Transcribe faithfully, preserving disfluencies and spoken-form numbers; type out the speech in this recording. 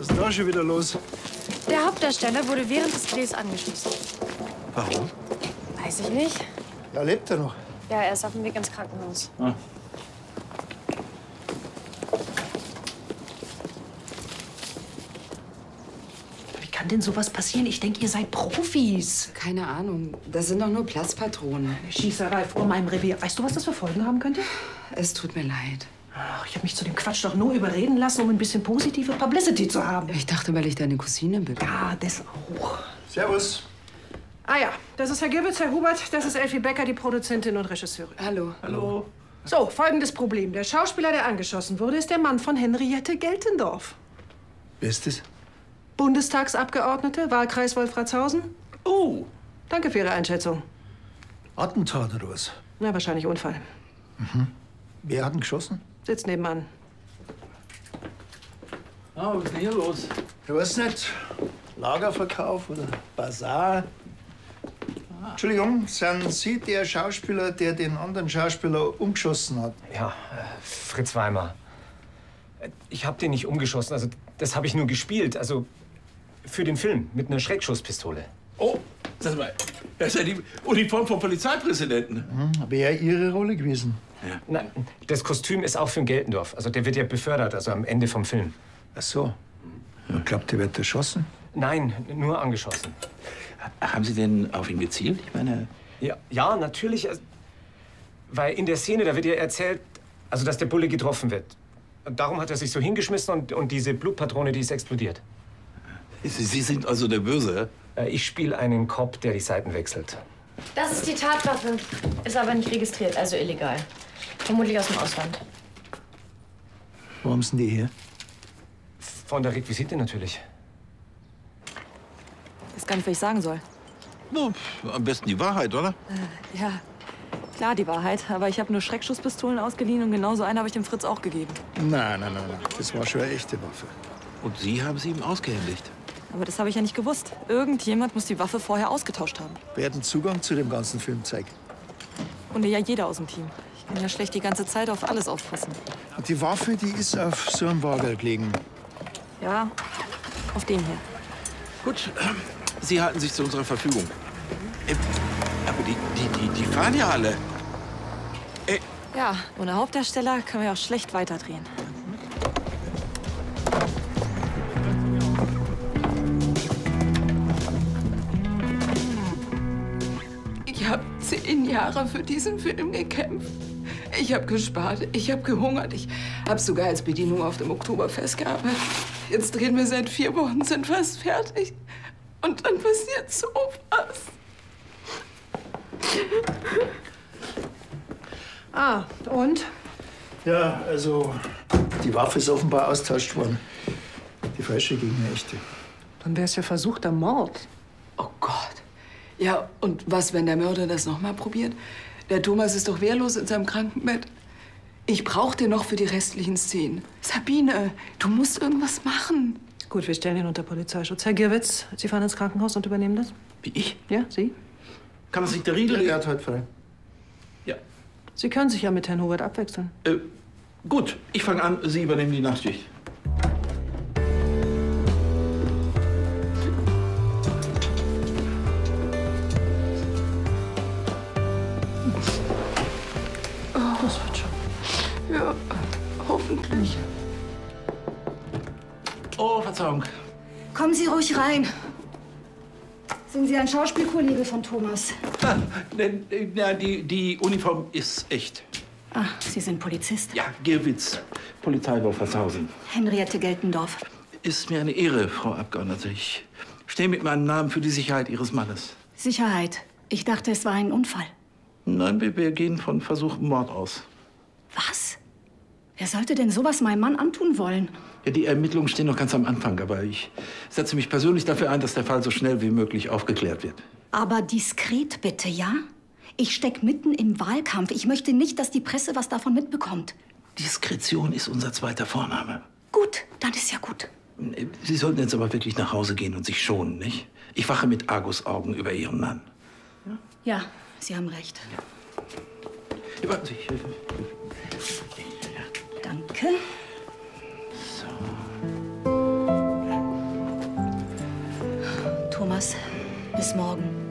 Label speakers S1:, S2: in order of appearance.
S1: Was ist denn da schon wieder los?
S2: Der Hauptdarsteller wurde während des Drehs angeschossen.
S1: Warum?
S2: Weiß ich nicht.
S1: Ja, lebt er noch?
S2: Ja, er ist auf dem Weg ins Krankenhaus.
S3: Ah.
S4: Wie kann denn sowas passieren? Ich denke, ihr seid Profis.
S5: Keine Ahnung. Das sind doch nur Platzpatronen.
S4: Eine Schießerei vor meinem Revier. Weißt du, was das für Folgen haben könnte?
S5: Es tut mir leid.
S4: Ach, ich habe mich zu dem Quatsch doch nur überreden lassen, um ein bisschen positive Publicity zu haben.
S5: Ich dachte, weil ich deine Cousine bin.
S4: Ja, das auch.
S1: Servus.
S4: Ah ja, das ist Herr Gibbets, Herr Hubert, das ist Elfie Becker, die Produzentin und Regisseurin.
S5: Hallo.
S3: Hallo.
S4: So, folgendes Problem. Der Schauspieler, der angeschossen wurde, ist der Mann von Henriette Geltendorf.
S1: Wer ist das?
S4: Bundestagsabgeordnete, Wahlkreis Wolfratshausen.
S3: Oh.
S4: Danke für Ihre Einschätzung.
S1: Attentat oder was?
S4: Na, wahrscheinlich Unfall.
S1: Mhm. Wer hat ihn geschossen?
S4: Sitzt nebenan.
S3: Ah, was ist denn hier los?
S1: Ich weiß nicht. Lagerverkauf oder Bazar? Ah. Entschuldigung, sind Sie der Schauspieler, der den anderen Schauspieler umgeschossen hat?
S6: Ja, äh, Fritz Weimer. Ich habe den nicht umgeschossen, also das habe ich nur gespielt, also für den Film mit einer Schreckschusspistole.
S3: Oh, sag mal, das ist ja die Uniform vom Polizeipräsidenten.
S1: Mhm, wäre Ihre Rolle gewesen?
S3: Ja.
S6: Nein, das Kostüm ist auch für den Geltendorf, also der wird ja befördert, also am Ende vom Film.
S1: Ach so. Man glaubt, der wird erschossen?
S6: Nein, nur angeschossen.
S3: Haben Sie denn auf ihn gezielt? Ich meine...
S6: Ja, ja, natürlich. also, Weil in der Szene, da wird ja erzählt, also dass der Bulle getroffen wird. Und darum hat er sich so hingeschmissen und, und diese Blutpatrone, die ist explodiert.
S3: Sie, Sie sind also der Böse?
S6: Äh, Ich spiele einen Cop, der die Seiten wechselt.
S2: Das ist die Tatwaffe. Ist aber nicht registriert, also illegal. Vermutlich aus dem Ausland.
S1: Wo haben Sie die her?
S6: Von der Requisite natürlich.
S7: Ich weiß gar nicht, was ich sagen soll.
S3: No, am besten die Wahrheit, oder?
S7: Äh, ja, klar die Wahrheit. Aber ich habe nur Schreckschusspistolen ausgeliehen und genauso eine habe ich dem Fritz auch gegeben.
S1: Nein, nein, nein, nein. Das war schon eine echte Waffe.
S3: Und Sie haben sie ihm ausgehändigt?
S7: Aber das habe ich ja nicht gewusst. Irgendjemand muss die Waffe vorher ausgetauscht haben.
S1: Wer hat den Zugang zu dem ganzen Film zeigt?
S7: Und ja jeder aus dem Team. Ich kann ja schlecht die ganze Zeit auf alles aufpassen.
S1: Und die Waffe, die ist auf so einem Wagen gelegen.
S7: Ja, auf dem hier.
S3: Gut, ähm, Sie halten sich zu unserer Verfügung. Äh, aber die, die, die, die fahren ja alle. Äh,
S7: Ja, ohne Hauptdarsteller können wir auch schlecht weiterdrehen.
S5: Ich habe zehn Jahre für diesen Film gekämpft. Ich habe gespart, ich habe gehungert, ich habe sogar als Bedienung auf dem Oktoberfest gearbeitet. Jetzt drehen wir seit vier Wochen, sind fast fertig. Und dann passiert sowas.
S4: Ah, und?
S1: Ja, also die Waffe ist offenbar austauscht worden. Die falsche gegen eine echte.
S4: Dann wär's ja versuchter Mord.
S5: Oh Gott. Ja, und was, wenn der Mörder das noch mal probiert? Der Thomas ist doch wehrlos in seinem Krankenbett. Ich brauche den noch für die restlichen Szenen. Sabine, du musst irgendwas machen.
S4: Gut, wir stellen ihn unter Polizeischutz. Herr Gierwitz, Sie fahren ins Krankenhaus und übernehmen das?
S3: wie ich?
S4: Ja, Sie?
S3: Kann das nicht der Riedel?
S1: Der hat heute frei.
S3: Ja.
S4: Sie können sich ja mit Herrn Hubert abwechseln.
S3: Äh, gut, ich fange an, Sie übernehmen die Nachtschicht.
S4: Das wird schon.
S5: Ja, hoffentlich.
S3: Oh, Verzeihung.
S8: Kommen Sie ruhig rein. Sind Sie ein Schauspielkollege von Thomas?
S3: Ah, denn, äh, ja, die, die Uniform ist echt.
S8: Ah, Sie sind Polizist.
S3: Ja, Gierwitz, Polizei Wolfershausen.
S8: Henriette Geltendorf.
S3: Ist mir eine Ehre, Frau Abgeordnete. Ich stehe mit meinem Namen für die Sicherheit Ihres Mannes.
S8: Sicherheit. Ich dachte, es war ein Unfall.
S3: Nein, wir, wir gehen von versuchtem Mord aus.
S8: Was? Wer sollte denn sowas meinem Mann antun wollen?
S3: Ja, die Ermittlungen stehen noch ganz am Anfang, aber ich setze mich persönlich dafür ein, dass der Fall so schnell wie möglich aufgeklärt wird.
S8: Aber diskret bitte, ja? Ich steck mitten im Wahlkampf. Ich möchte nicht, dass die Presse was davon mitbekommt.
S3: Diskretion ist unser zweiter Vorname.
S8: Gut, dann ist ja gut.
S3: Sie sollten jetzt aber wirklich nach Hause gehen und sich schonen, nicht? Ich wache mit Argusaugen über Ihren Mann.
S8: Ja, Sie haben recht.
S3: Ja, warten Sie.
S8: Danke.
S3: So.
S8: Thomas. Bis morgen.